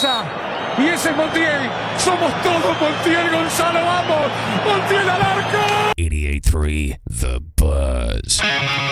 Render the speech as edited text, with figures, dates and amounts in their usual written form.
cabeza. Y ese es Montiel. Somos todos Montiel, Gonzalo. Vamos. Montiel al arco. 88.3 The Buzz.